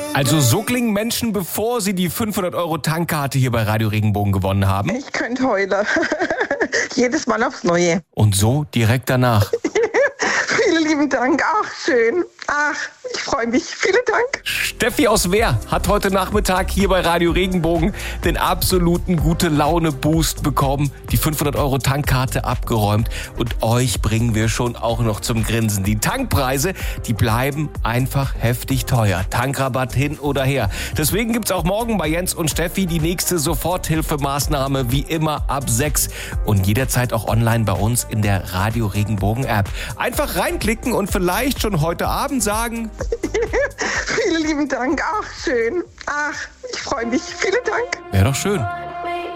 Also so klingen Menschen, bevor sie die 500-Euro-Tankkarte hier bei Radio Regenbogen gewonnen haben. Ich könnte heulen. Jedes Mal aufs Neue. Und so direkt danach. Vielen lieben Dank. Ach, schön. Ach, ich freue mich. Vielen Dank. Steffi aus Wehr hat heute Nachmittag hier bei Radio Regenbogen den absoluten Gute-Laune-Boost bekommen, die 500-Euro-Tankkarte abgeräumt und euch bringen wir schon auch noch zum Grinsen. Die Tankpreise, die bleiben einfach heftig teuer. Tankrabatt hin oder her. Deswegen gibt's auch morgen bei Jens und Steffi die nächste Soforthilfemaßnahme, wie immer ab 6 und jederzeit auch online bei uns in der Radio Regenbogen App. Einfach reinklicken und vielleicht schon heute Abend sagen: Vielen lieben Dank. Ach, schön. Ach, ich freue mich. Vielen Dank. Wäre doch schön.